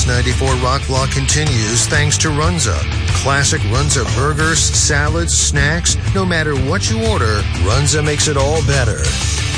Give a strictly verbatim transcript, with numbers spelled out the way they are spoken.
ninety-four Rock Block continues thanks to Runza. Classic Runza burgers, salads, snacks, no matter what you order, Runza makes it all better.